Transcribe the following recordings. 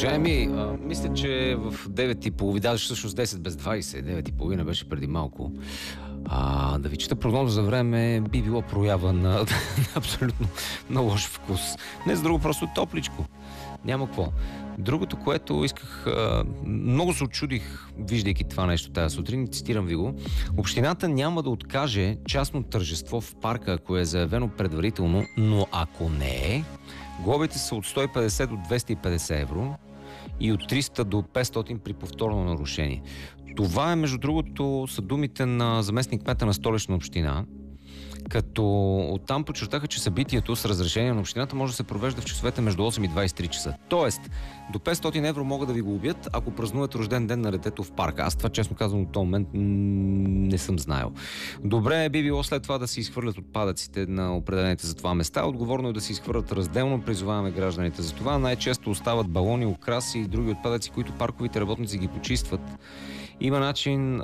Уважаеми, мисля, че в 9:30, даже всъщност 10 без 20, 9:30 беше преди малко. Да ви чета прогноза за време би било проява на абсолютно на лош вкус. Не за друго, просто топличко. Няма какво. Другото, което исках, много се отчудих, виждайки това нещо тази сутрин, цитирам ви го. Общината няма да откаже частно тържество в парка, ако е заявено предварително, но ако не е, глобите са от 150 до 250 евро и от 300 до 500 при повторно нарушение. Това е, между другото, са думите на заместник-кмета на Столична община, като оттам подчертаха, че събитието с разрешение на общината може да се провежда в часовете между 8 и 23 часа. Тоест, до 500 евро могат да ви го убият, ако празнувате рожден ден на детето в парка. Аз това, честно казвам, до този момент не съм знаел. Добре би било след това да се изхвърлят отпадъците на определените за това места. Отговорно е да се изхвърлят разделно. Призоваваме гражданите за това. Най-често остават балони, украси и други отпадъци, които парковите работници ги почистват. Има начин...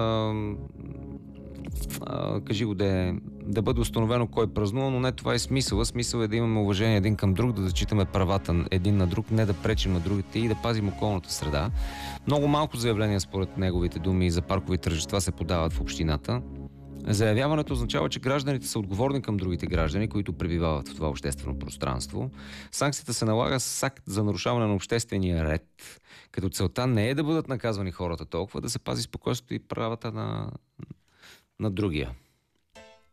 кажи го да бъде установено кой празнува, но не това е смисъл. Смисъл е да имаме уважение един към друг, да зачитаме правата един на друг, не да пречим на другите и да пазим околната среда. Много малко заявления според неговите думи за паркови тържества се подават в общината. Заявяването означава, че гражданите са отговорни към другите граждани, които пребивават в това обществено пространство. Санкцията се налага с акт за нарушаване на обществения ред, като целта не е да бъдат наказвани хората толкова, да се пази спокойствието и правата на другия.